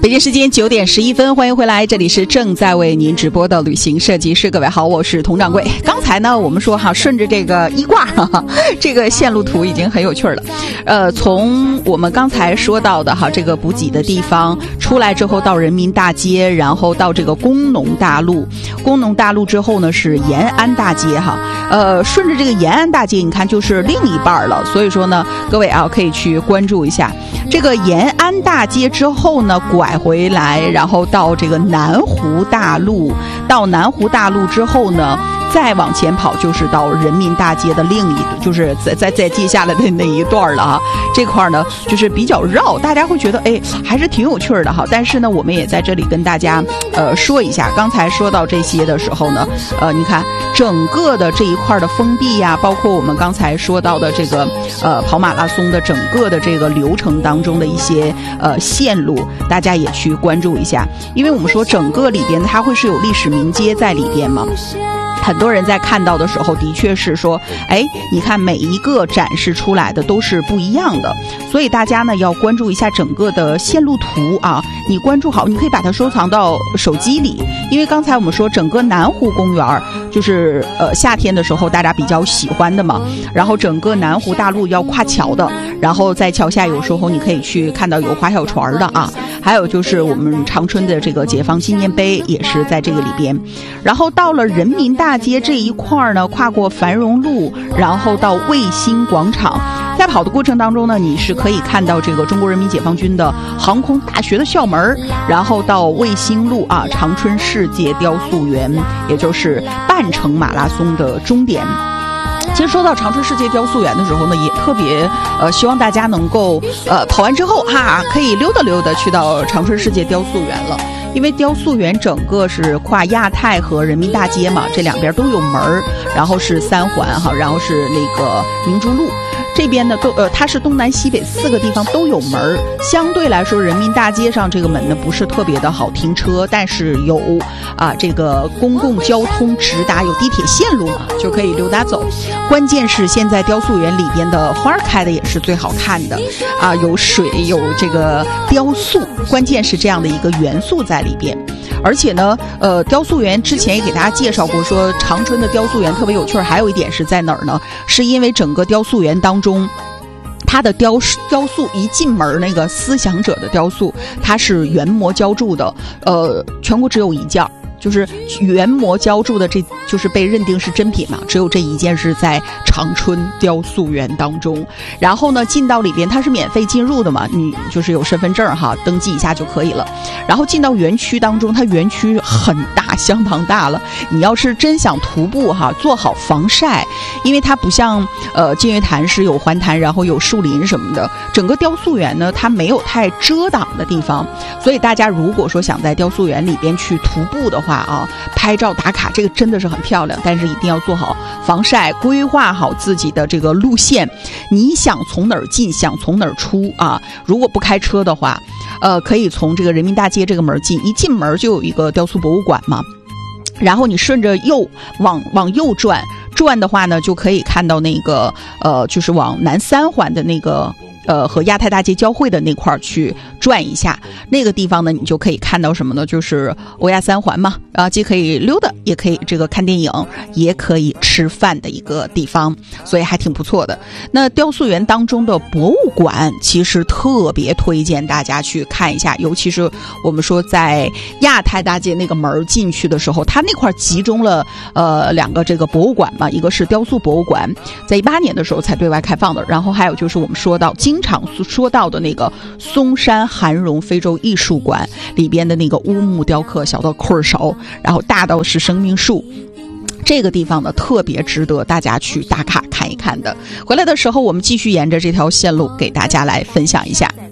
北京时间9点11分，欢迎回来，这里是正在为您直播的旅行设计师。各位好，我是佟掌柜。刚才呢，我们说顺着这个一挂，这个线路图已经很有趣了。从我们刚才说到的这个补给的地方出来之后，到人民大街，然后到这个工农大路，工农大路之后呢是延安大街顺着这个延安大街，你看就是另一半了。所以说呢，各位可以去关注一下这个延安大街之后呢，拐回来，然后到这个南湖大路，到南湖大路之后呢，再往前跑就是到人民大街的另一，就是在接下来的那一段了这块呢就是比较绕，大家会觉得还是挺有趣的但是呢，我们也在这里跟大家说一下，刚才说到这些的时候呢，你看整个的这一块的封闭呀，包括我们刚才说到的这个跑马拉松的整个的这个流程当中的一些线路，大家也去关注一下，因为我们说整个里边它会是有历史名街在里边嘛。很多人在看到的时候的确是说你看每一个展示出来的都是不一样的，所以大家呢要关注一下整个的线路图你关注好，你可以把它收藏到手机里，因为刚才我们说整个南湖公园就是夏天的时候大家比较喜欢的嘛，然后整个南湖大路要跨桥的，然后在桥下有时候你可以去看到有划小船的还有就是我们长春的这个解放纪念碑也是在这个里边，然后到了人民大街这一块呢，跨过繁荣路，然后到卫星广场，在跑的过程当中呢，你是可以看到这个中国人民解放军的航空大学的校门，然后到卫星路长春世界雕塑园，也就是半程马拉松的终点。其实说到长春世界雕塑园的时候呢，也特别希望大家能够跑完之后可以溜达溜达去到长春世界雕塑园了，因为雕塑园整个是跨亚太和人民大街嘛，这两边都有门，然后是三环然后是那个明珠路。这边呢它是东南西北4个地方都有门，相对来说人民大街上这个门呢不是特别的好停车，但是有这个公共交通直达，有地铁线路嘛，就可以溜达走。关键是现在雕塑园里边的花开的也是最好看的有水，有这个雕塑，关键是这样的一个元素在里边。而且呢雕塑园之前也给大家介绍过，说长春的雕塑园特别有趣，还有一点是在哪儿呢？是因为整个雕塑园当中，它的雕塑一进门，那个思想者的雕塑它是原模浇铸的，全国只有一件，就是原模浇铸的，这就是被认定是真品嘛，只有这一件是在长春雕塑园当中。然后呢进到里边，它是免费进入的嘛，你就是有身份证登记一下就可以了。然后进到园区当中，它园区很大，相当大了，你要是真想徒步做好防晒，因为它不像净月潭是有环潭，然后有树林什么的，整个雕塑园呢它没有太遮挡的地方，所以大家如果说想在雕塑园里边去徒步的话拍照打卡，这个真的是很漂亮，但是一定要做好防晒，规划好自己的这个路线，你想从哪儿进想从哪儿出如果不开车的话可以从这个人民大街这个门进，一进门就有一个雕塑博物馆嘛，然后你顺着往右转的话呢，就可以看到那个就是往南三环的那个和亚太大街交汇的那块去转一下，那个地方呢你就可以看到什么呢？就是欧亚三环嘛，既可以溜达，也可以这个看电影，也可以吃饭的一个地方，所以还挺不错的。那雕塑园当中的博物馆其实特别推荐大家去看一下，尤其是我们说在亚太大街那个门进去的时候，它那块集中了2个这个博物馆嘛，一个是雕塑博物馆，在18年的时候才对外开放的，然后还有就是我们说到经常说到的那个嵩山韩荣非洲艺术馆里边的那个乌木雕刻，小到棍手，然后大到是生命树，这个地方呢特别值得大家去打卡看一看的。回来的时候我们继续沿着这条线路给大家来分享一下。